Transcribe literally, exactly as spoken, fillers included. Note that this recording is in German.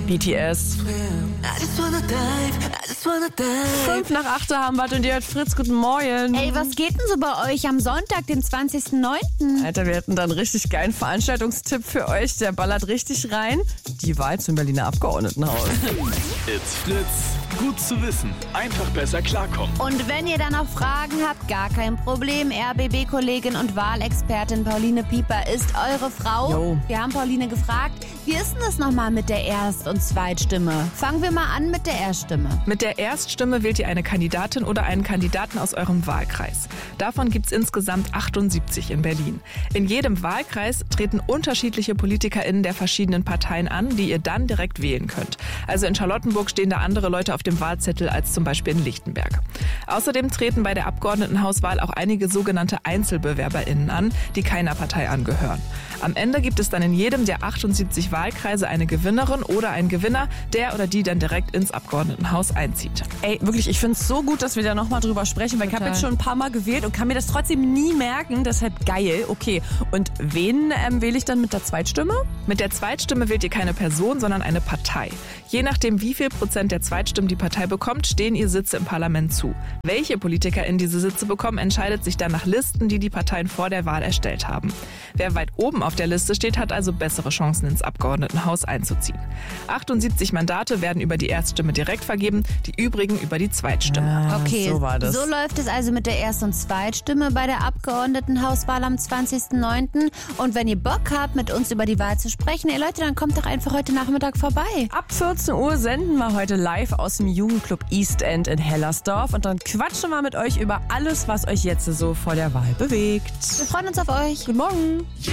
B T S. Fünf nach acht haben wir und ihr hört Fritz, guten Morgen. Ey, was geht denn so bei euch am Sonntag, den zwanzigsten neunten? Alter, wir hätten da einen richtig geilen Veranstaltungstipp für euch. Der ballert richtig rein. Die Wahl zum Berliner Abgeordnetenhaus. It's Fritz. Gut zu wissen. Einfach besser klarkommen. Und wenn ihr da noch Fragen habt, gar kein Problem. R B B-Kollegin und Wahlexpertin Pauline Pieper ist eure Frau. Jo. Wir haben Pauline gefragt, wie ist denn das nochmal mit der Erst- und Zweitstimme? Fangen wir mal an mit der Erststimme. Mit der Erststimme wählt ihr eine Kandidatin oder einen Kandidaten aus eurem Wahlkreis. Davon gibt es insgesamt achtundsiebzig in Berlin. In jedem Wahlkreis treten unterschiedliche PolitikerInnen der verschiedenen Parteien an, die ihr dann direkt wählen könnt. Also in Charlottenburg stehen da andere Leute auf dem Wahlzettel als zum Beispiel in Lichtenberg. Außerdem treten bei der Abgeordnetenhauswahl auch einige sogenannte EinzelbewerberInnen an, die keiner Partei angehören. Am Ende gibt es dann in jedem der achtundsiebzig Wahlkreise eine Gewinnerin oder einen Gewinner, der oder die dann direkt ins Abgeordnetenhaus einzieht. Ey, wirklich, ich finde es so gut, dass wir da nochmal drüber sprechen, weil Total. ich habe jetzt schon ein paar Mal gewählt und kann mir das trotzdem nie merken. Deshalb geil. Okay, und wen ähm, wähle ich dann mit der Zweitstimme? Mit der Zweitstimme wählt ihr keine Person, sondern eine Partei. Je nachdem, wie viel Prozent der Zweitstimmen die Partei bekommt, stehen ihr Sitze im Parlament zu. Welche PolitikerInnen diese Sitze bekommen, entscheidet sich dann nach Listen, die die Parteien vor der Wahl erstellt haben. Wer weit oben auf der Liste steht, hat also bessere Chancen, ins Abgeordnetenhaus einzuziehen. achtundsiebzig Mandate werden über die Erststimme direkt vergeben, die übrigen über die Zweitstimme. Ah, Okay, so war das. so läuft es also mit der Erst- und Zweitstimme bei der Abgeordnetenhauswahl am zwanzigsten neunten Und wenn ihr Bock habt, mit uns über die Wahl zu sprechen, ey Leute, dann kommt doch einfach heute Nachmittag vorbei. Ab vierzehn Uhr senden wir heute live aus dem Jugendclub East End in Hellersdorf und dann quatschen wir mit euch über alles, was euch jetzt so vor der Wahl bewegt. Wir freuen uns auf euch. Guten Morgen.